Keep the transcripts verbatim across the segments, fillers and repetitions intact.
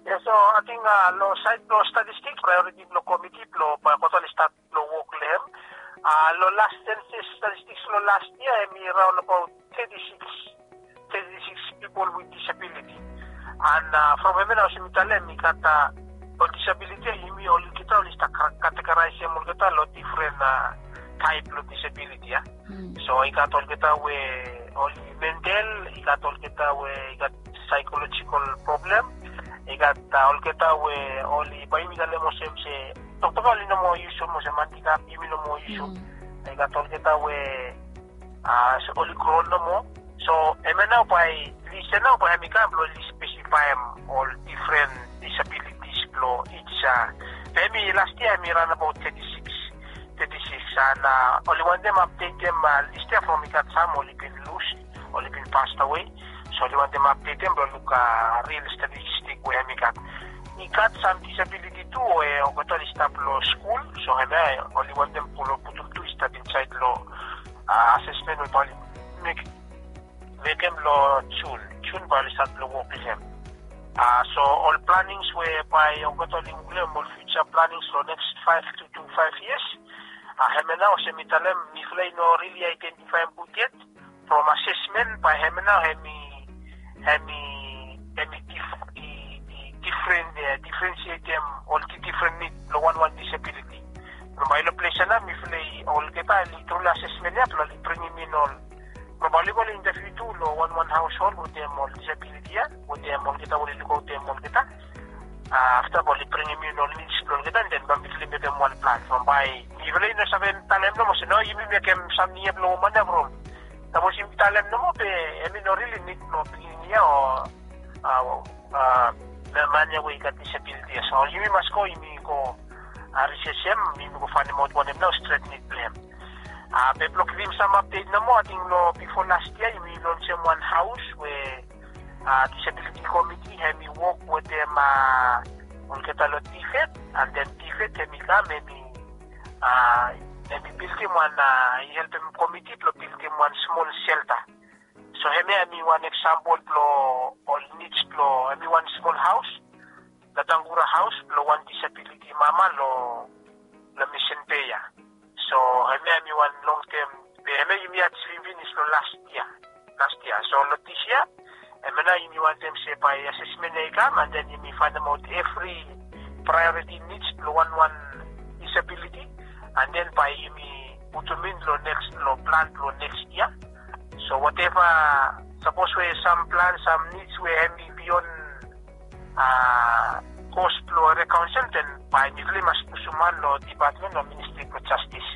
Yeah, so I think uh, lo side lo statistics priority lo committee lo pa kotol start lo work lem. Uh, lo last census statistics lo last year mi around about thirty-six people with disability. And uh, from when I was in Italy, mi kata o disability imi all kita all sta categorize mo kita lo different uh, type of disability ya. Mm. So I got all kita we all mental, I got all kita we I got psychological problem, I got uh, all kita we all iba imi dale mo semse tokto ali no mo issue mo semantika imi no mo issue. Mm. I got all kita we ah uh, so all corona mo. So emena by listen now by mi kan lo specify all different disabilities lo each uh, maybe last year mi ran about thirty-six and uh, only one them update them uh, list from me got some only been loose only been passed away, so only one them update them but look uh, real statistic where me got me got some disability too where I got to stop law school, so I only one them pull up put to step inside law uh, assessment with only make make them law June June by start law work with him. Uh, so all plannings were by I got only more future plannings for next five to two five years. Uh, Hemena o semitalem mi flay no really identify budget from assessment by Hemena hemi hemi hemi dif, di, di different uh, differentiate them all the different need no one one disability. No by lo place na mi flay all kita li through assessment ya lo bring in all probably in the future lo one one household with them all disability ya with them all kita will go them all kita. Uh, after all bringing in all needs lo kita then ba mi flay make them one platform by even na saben talem no mo no yimi me kem samniya blo mana bro tapos yung talem no mo pe emi no really need no pinya o ah na manya we got disability so yimi mas ko yimi ko R C S M yimi ko fani mo one no straight need plan ah pe block rim some update no mo ating lo before last year yimi launch one house where uh, disability committee have me work with them uh, on ketalo T F E T and then T F E T emi ka maybe Uh, and we built him one, uh, he helped him committee to build him one small shelter. So, he may have one example, lo, all needs, lo, have one small house, the Tangura house, lo, one disability mama, lo, lo mission payer. So, he may have one long term, he may have actually finished lo last year, last year. So, lo, this year, he may have one them say by assessment exam, and then you may find them out every priority needs, lo, one, one disability. And then by me utumin lo next lo plan lo next year. So whatever suppose we some plans, some needs we have beyond uh cost lo reconcile then by me mas pusuman lo department of Ministry of Justice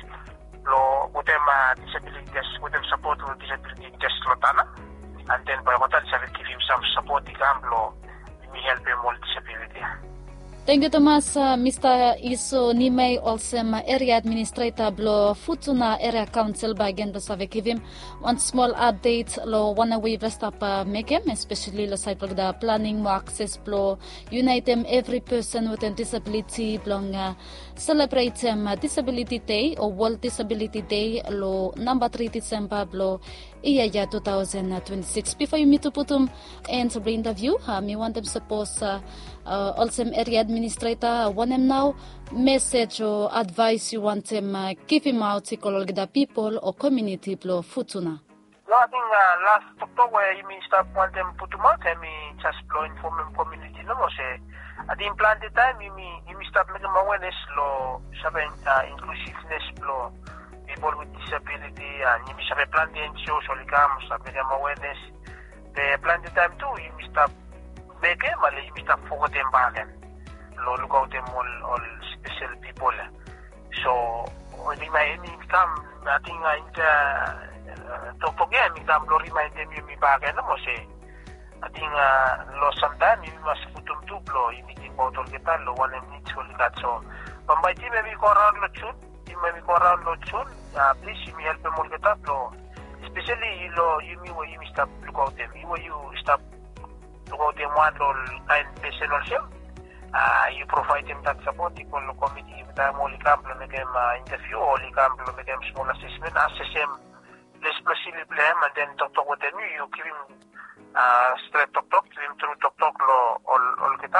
lo whatever disability test whatever support lo disability test lo tana. And then by what else I will give him some support exam lo me help him all disability. Thank you, Thomas. Uh, Mister Iso Nimei, also area administrator blo Futuna area council by again Basavekivim. One small update lo one way rest up uh, make him, especially lo side of the planning mo access blo unite them every person with a disability blong uh, celebrate um, disability day or World Disability Day lo number three December blo iya ya two thousand twenty-six. Before you meet to put them and to bring the view, uh, me want them suppose uh, uh, also area administrator uh, want them now message or advice you want them uh, give him out to the people or community blo Futuna. No, I think uh, last October you mean start want them put them out and me just blow inform them community no more say. At the implant the time you mean you start making awareness lo saben uh, inclusiveness lo people with disability and you have a plan the N G O so likam start making awareness. The plan the time too you start make them or you start forward them back and lo look out them all all special people. So when my any come I think I uh, talk again me come lo remind them you me back and mo say I think uh, lo sometime you must put them to blow you meeting about all the time lo one and needs all that so but by the maybe go around lo chun you maybe go around lo chun uh, please you me help them all get up lo especially you lo you me where you stop look out them you where you stop look out them one lo kind personal help uh, you provide them that support you call the committee with them all camp lo make them uh, interview all camp lo make them small assessment assess them less possible them and then talk talk with them you give him uh, straight talk talk, through talk talk lo all all kita